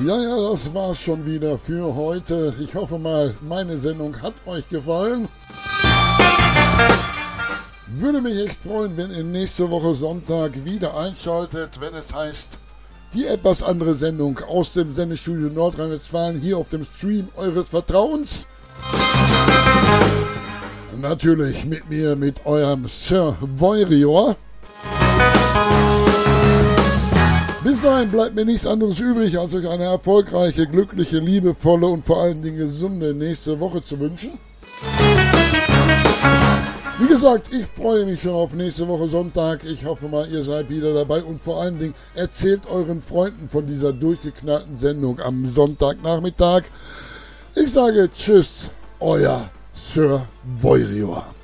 Ja, das war's schon wieder für heute. Ich hoffe mal, meine Sendung hat euch gefallen. Würde mich echt freuen, wenn ihr nächste Woche Sonntag wieder einschaltet, wenn es heißt, die etwas andere Sendung aus dem Sendestudio Nordrhein-Westfalen hier auf dem Stream eures Vertrauens. Natürlich mit mir, mit eurem Sir Voirior. Bis dahin bleibt mir nichts anderes übrig, als euch eine erfolgreiche, glückliche, liebevolle und vor allen Dingen gesunde nächste Woche zu wünschen. Wie gesagt, ich freue mich schon auf nächste Woche Sonntag. Ich hoffe mal, ihr seid wieder dabei und vor allen Dingen erzählt euren Freunden von dieser durchgeknallten Sendung am Sonntagnachmittag. Ich sage Tschüss, euer Sir Voirior.